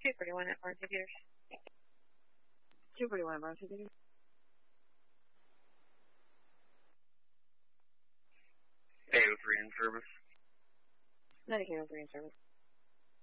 241 at Barnes Peters. 241 at Barnes Peters. 803 in service. 9803 in service.